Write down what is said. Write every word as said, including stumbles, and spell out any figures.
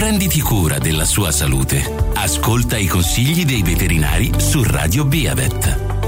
Prenditi cura della sua salute. Ascolta i consigli dei veterinari su Radio Beavet.